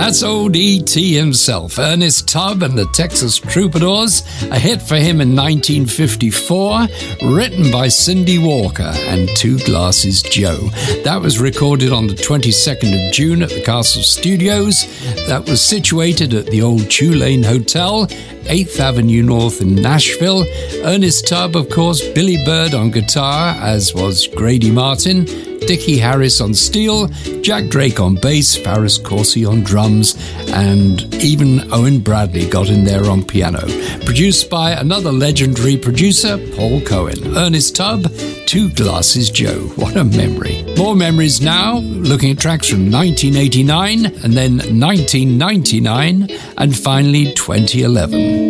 That's old E.T. himself, Ernest Tubb and the Texas Troubadours, a hit for him in 1954, written by Cindy Walker and Two Glasses Joe. That was recorded on the 22nd of June at the Castle Studios. That was situated at the old Tulane Hotel, 8th Avenue North in Nashville. Ernest Tubb, of course, Billy Bird on guitar, as was Grady Martin, Dickie Harris on steel, Jack Drake on bass, Faris Corsi on drums, and even Owen Bradley got in there on piano. Produced by another legendary producer, Paul Cohen. Ernest Tubb, Two Glasses Joe. What a memory. More memories now, looking at tracks from 1989, and then 1999, and finally 2011.